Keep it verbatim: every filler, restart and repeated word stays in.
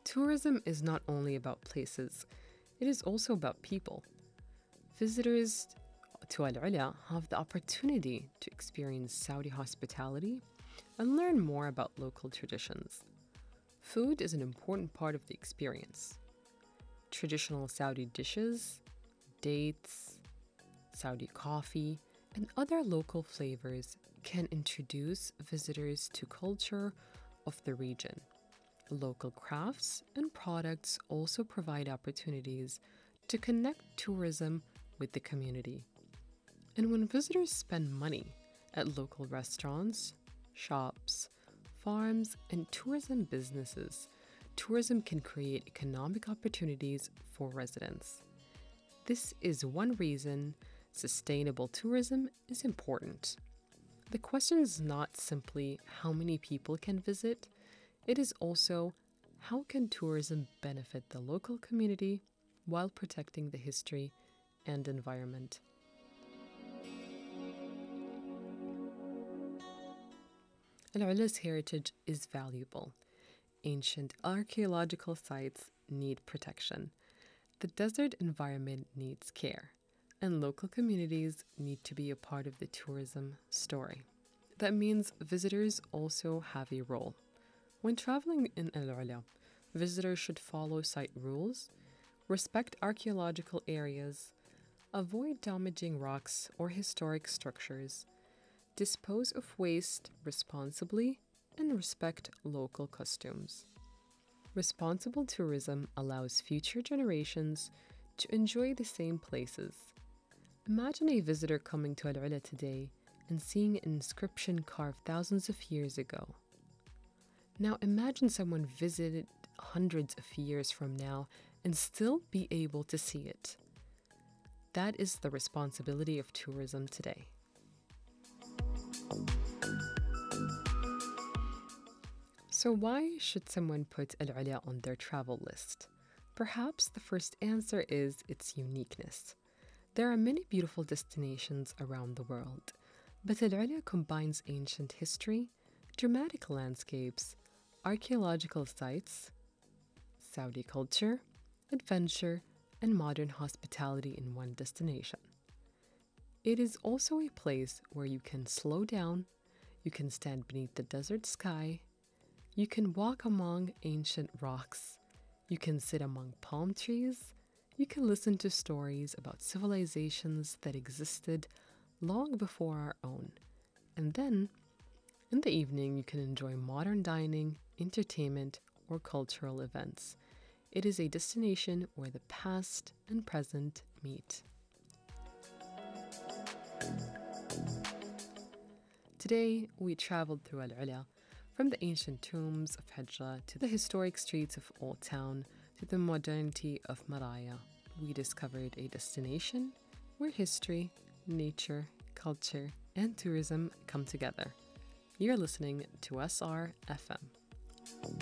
Tourism is not only about places, it is also about people. Visitors to Al Ula have the opportunity to experience Saudi hospitality and learn more about local traditions. Food is an important part of the experience. Traditional Saudi dishes, dates, Saudi coffee, and other local flavors can introduce visitors to culture of the region. Local crafts and products also provide opportunities to connect tourism with the community. And when visitors spend money at local restaurants, shops, farms, and tourism businesses, tourism can create economic opportunities for residents. This is one reason sustainable tourism is important. The question is not simply how many people can visit, it is also how can tourism benefit the local community while protecting the history and environment. Al Ula's heritage is valuable. Ancient archaeological sites need protection. The desert environment needs care, and local communities need to be a part of the tourism story. That means visitors also have a role. When traveling in Al Ula, visitors should follow site rules, respect archaeological areas, avoid damaging rocks or historic structures, dispose of waste responsibly, and respect local customs. Responsible tourism allows future generations to enjoy the same places. Imagine a visitor coming to Al Ula today and seeing an inscription carved thousands of years ago. Now imagine someone visited hundreds of years from now and still be able to see it. That is the responsibility of tourism today. So why should someone put Al Ula on their travel list? Perhaps the first answer is its uniqueness. There are many beautiful destinations around the world, but Al Ula combines ancient history, dramatic landscapes, archaeological sites, Saudi culture, adventure, and modern hospitality in one destination. It is also a place where you can slow down, you can stand beneath the desert sky, you can walk among ancient rocks, you can sit among palm trees, you can listen to stories about civilizations that existed long before our own. And then, in the evening, you can enjoy modern dining, entertainment, or cultural events. It is a destination where the past and present meet. Today, we traveled through Al Ula, from the ancient tombs of Hijra to the historic streets of Old Town to the modernity of Maraya. We discovered a destination where history, nature, culture, and tourism come together. You're listening to S R F M.